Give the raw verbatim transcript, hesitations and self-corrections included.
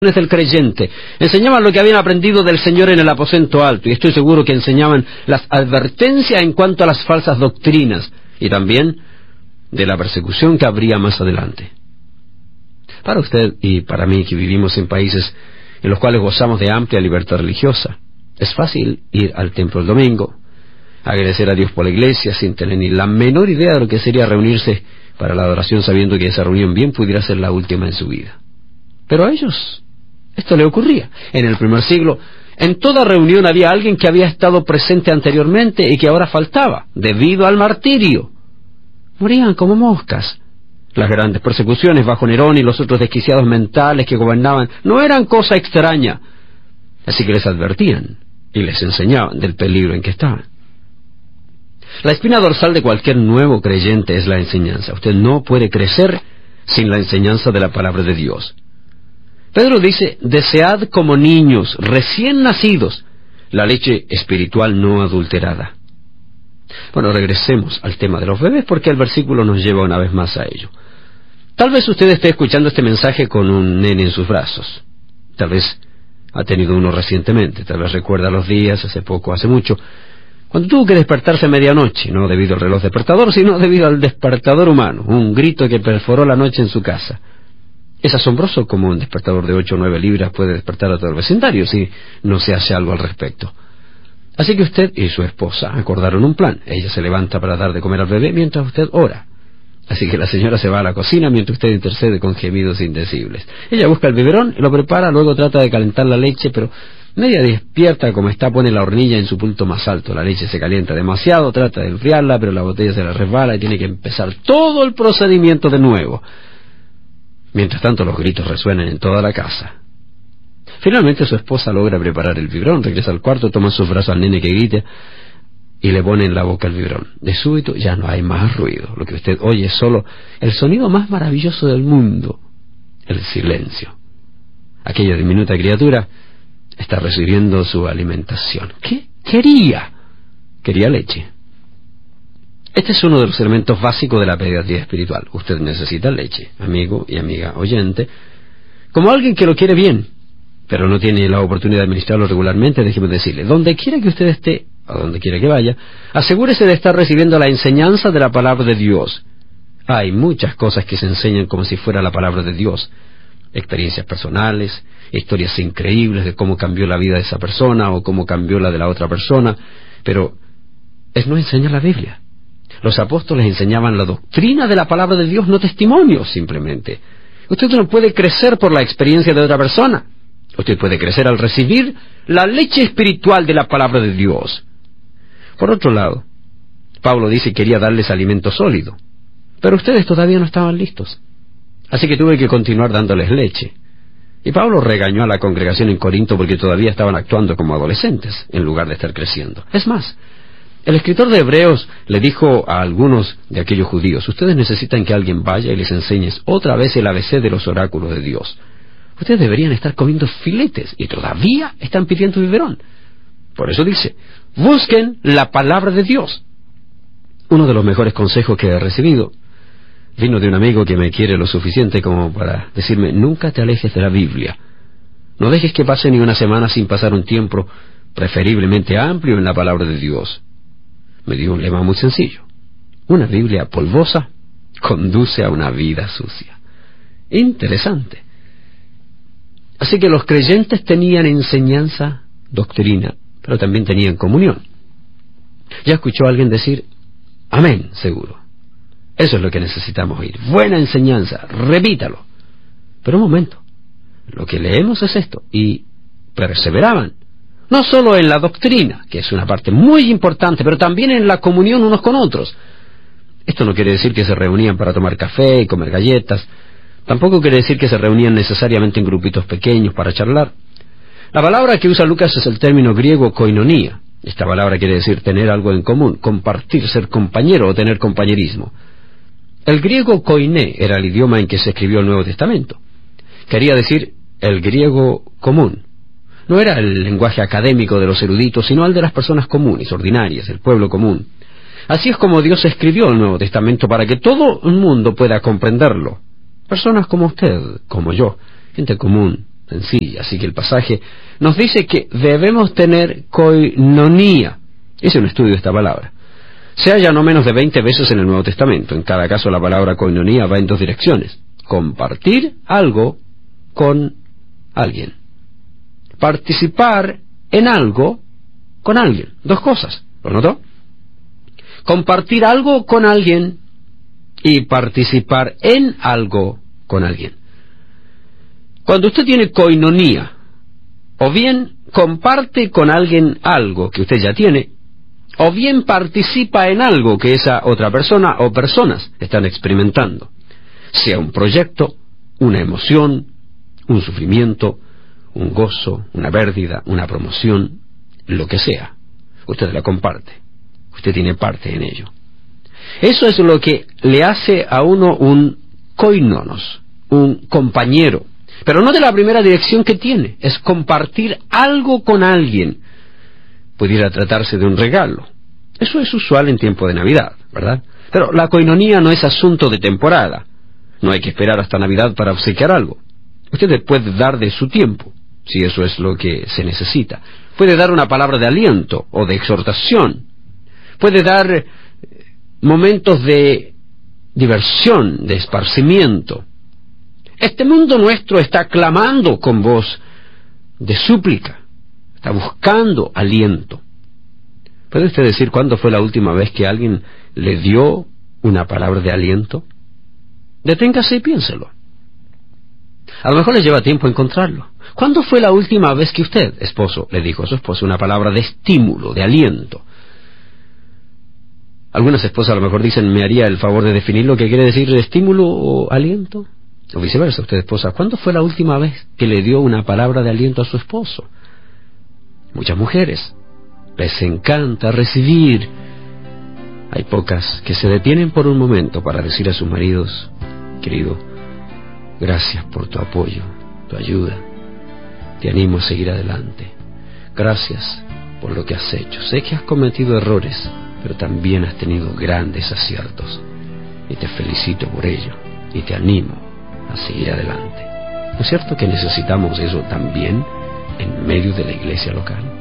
del creyente, enseñaban lo que habían aprendido del Señor en el aposento alto, y estoy seguro que enseñaban las advertencias en cuanto a las falsas doctrinas, y también de la persecución que habría más adelante. Para usted y para mí, que vivimos en países en los cuales gozamos de amplia libertad religiosa, es fácil ir al templo el domingo, agradecer a Dios por la iglesia, sin tener ni la menor idea de lo que sería reunirse para la adoración, sabiendo que esa reunión bien pudiera ser la última en su vida. Pero a ellos esto le ocurría. En el primer siglo, en toda reunión había alguien que había estado presente anteriormente y que ahora faltaba, debido al martirio. Morían como moscas. Las grandes persecuciones bajo Nerón y los otros desquiciados mentales que gobernaban no eran cosa extraña. Así que les advertían y les enseñaban del peligro en que estaban. La espina dorsal de cualquier nuevo creyente es la enseñanza. Usted no puede crecer sin la enseñanza de la palabra de Dios. Pedro dice: desead como niños recién nacidos la leche espiritual no adulterada. Bueno, regresemos al tema de los bebés, porque el versículo nos lleva una vez más a ello. Tal vez usted esté escuchando este mensaje con un nene en sus brazos. Tal vez ha tenido uno recientemente. Tal vez recuerda los días, hace poco, hace mucho, cuando tuvo que despertarse a medianoche, no debido al reloj despertador, sino debido al despertador humano, un grito que perforó la noche en su casa. Es asombroso cómo un despertador de ocho o nueve libras puede despertar a todo el vecindario si no se hace algo al respecto. Así que usted y su esposa acordaron un plan. Ella se levanta para dar de comer al bebé mientras usted ora. Así que la señora se va a la cocina mientras usted intercede con gemidos indecibles. Ella busca el biberón y lo prepara, luego trata de calentar la leche, pero media despierta como está, pone la hornilla en su punto más alto. La leche se calienta demasiado, trata de enfriarla, pero la botella se le resbala y tiene que empezar todo el procedimiento de nuevo. Mientras tanto, los gritos resuenan en toda la casa. Finalmente su esposa logra preparar el biberón, regresa al cuarto, toma en sus brazos al nene que grita y le pone en la boca el biberón. De súbito ya no hay más ruido. Lo que usted oye es solo el sonido más maravilloso del mundo: el silencio. Aquella diminuta criatura está recibiendo su alimentación. ¿Qué quería? Quería leche. Este es uno de los elementos básicos de la pediatría espiritual. Usted necesita leche, amigo y amiga oyente, como alguien que lo quiere bien, pero no tiene la oportunidad de administrarlo regularmente. Déjeme decirle, donde quiera que usted esté, a donde quiera que vaya, asegúrese de estar recibiendo la enseñanza de la palabra de Dios. Hay muchas cosas que se enseñan como si fuera la palabra de Dios. Experiencias personales, historias increíbles de cómo cambió la vida de esa persona o cómo cambió la de la otra persona, pero es no enseñar la Biblia. Los apóstoles enseñaban la doctrina de la palabra de Dios, no testimonios simplemente. Usted no puede crecer por la experiencia de otra persona. Usted puede crecer al recibir la leche espiritual de la palabra de Dios. Por otro lado, Pablo dice que quería darles alimento sólido, pero ustedes todavía no estaban listos. Así que tuve que continuar dándoles leche. Y Pablo regañó a la congregación en Corinto porque todavía estaban actuando como adolescentes, en lugar de estar creciendo. Es más, el escritor de Hebreos le dijo a algunos de aquellos judíos: ustedes necesitan que alguien vaya y les enseñe otra vez el A B C de los oráculos de Dios. Ustedes deberían estar comiendo filetes y todavía están pidiendo biberón. Por eso dice: busquen la palabra de Dios. Uno de los mejores consejos que he recibido vino de un amigo que me quiere lo suficiente como para decirme: nunca te alejes de la Biblia. No dejes que pase ni una semana sin pasar un tiempo preferiblemente amplio en la palabra de Dios. Me dio un lema muy sencillo: una Biblia polvosa conduce a una vida sucia. Interesante. Así que los creyentes tenían enseñanza, doctrina, pero también tenían comunión. Ya escuchó a alguien decir amén, seguro. Eso es lo que necesitamos oír: buena enseñanza, repítalo. Pero un momento, lo que leemos es esto: y perseveraban, no solo en la doctrina, que es una parte muy importante, pero también en la comunión unos con otros. Esto no quiere decir que se reunían para tomar café y comer galletas. Tampoco quiere decir que se reunían necesariamente en grupitos pequeños para charlar. La palabra que usa Lucas es el término griego koinonía. Esta palabra quiere decir tener algo en común, compartir, ser compañero o tener compañerismo. El griego koiné era el idioma en que se escribió el Nuevo Testamento. Quería decir el griego común. No era el lenguaje académico de los eruditos, sino el de las personas comunes, ordinarias, el pueblo común. Así es como Dios escribió el Nuevo Testamento, para que todo el mundo pueda comprenderlo. Personas como usted, como yo, gente común, sencilla. Así que el pasaje nos dice que debemos tener koinonía. Hice un estudio de esta palabra. Se halla no menos de veinte veces en el Nuevo Testamento. En cada caso la palabra koinonía va en dos direcciones. Compartir algo con alguien. Participar en algo con alguien. Dos cosas. ¿Lo notó? Compartir algo con alguien y participar en algo con alguien. Cuando usted tiene koinonía, o bien comparte con alguien algo que usted ya tiene, o bien participa en algo que esa otra persona o personas están experimentando, sea un proyecto, una emoción, un sufrimiento, un gozo, una pérdida, una promoción, lo que sea, usted la comparte, usted tiene parte en ello. Eso es lo que le hace a uno un koinonos, un compañero, pero no de la primera dirección que tiene, es compartir algo con alguien. Pudiera tratarse de un regalo. Eso es usual en tiempo de Navidad, ¿verdad? Pero la koinonía no es asunto de temporada. No hay que esperar hasta Navidad para obsequiar algo. Usted puede dar de su tiempo, si eso es lo que se necesita. Puede dar una palabra de aliento o de exhortación. Puede dar momentos de diversión, de esparcimiento. Este mundo nuestro está clamando con voz de súplica, está buscando aliento. ¿Puede usted decir cuándo fue la última vez que alguien le dio una palabra de aliento? Deténgase y piénselo. A lo mejor le lleva tiempo encontrarlo. ¿Cuándo fue la última vez que usted, esposo, le dijo a su esposa una palabra de estímulo, de aliento? Algunas esposas a lo mejor dicen, ¿me haría el favor de definir lo que quiere decir estímulo o aliento? O viceversa, usted esposa, ¿cuándo fue la última vez que le dio una palabra de aliento a su esposo? Muchas mujeres les encanta recibir. Hay pocas que se detienen por un momento para decir a sus maridos, querido, gracias por tu apoyo, tu ayuda, te animo a seguir adelante, gracias por lo que has hecho, sé que has cometido errores, pero también has tenido grandes aciertos, y te felicito por ello, y te animo a seguir adelante. ¿No es cierto que necesitamos eso también en medio de la iglesia local?